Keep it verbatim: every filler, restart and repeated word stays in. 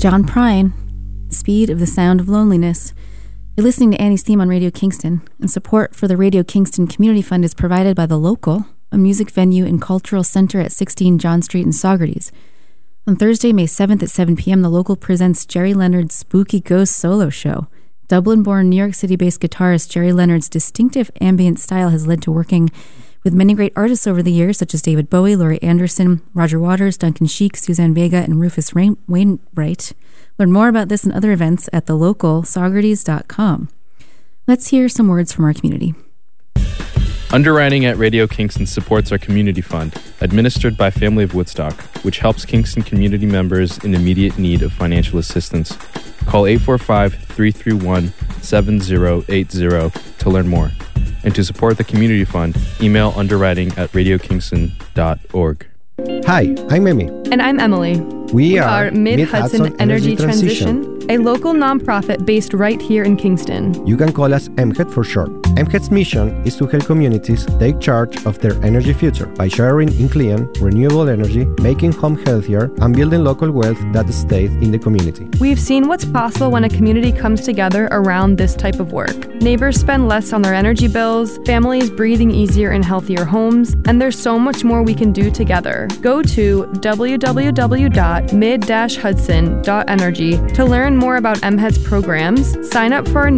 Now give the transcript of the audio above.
John Prine, Speed of the Sound of Loneliness. You're listening to Annie's Theme on Radio Kingston, and support for the Radio Kingston Community Fund is provided by The Local, a music venue and cultural center at sixteen John Street in Saugerties. On Thursday, May seventh at seven p.m., The Local presents Jerry Leonard's Spooky Ghost Solo Show. Dublin-born, New York City-based guitarist Jerry Leonard's distinctive ambient style has led to working with many great artists over the years, such as David Bowie, Laurie Anderson, Roger Waters, Duncan Sheik, Suzanne Vega, and Rufus Rain- Wainwright. Learn more about this and other events at the local saugerties dot com. Let's hear some words from our community. Underwriting at Radio Kingston supports our community fund, administered by Family of Woodstock, which helps Kingston community members in immediate need of financial assistance. Call eight four five, three three one, seven zero eight zero to learn more. And to support the community fund, email underwriting at radio kingston dot org. Hi, I'm Emmy. And I'm Emily. We, we are, are Mid-Hudson, Mid-Hudson Energy, Energy Transition, Transition, a local nonprofit based right here in Kingston. You can call us M H E D for short. M H E D's mission is to help communities take charge of their energy future by sharing in clean, renewable energy, making home healthier, and building local wealth that stays in the community. We've seen what's possible when a community comes together around this type of work. Neighbors spend less on their energy bills, families breathing easier in healthier homes, and there's so much more we can do together. Go to w w w dot mid dash hudson dot energy to learn more about M H E D's programs, sign up for our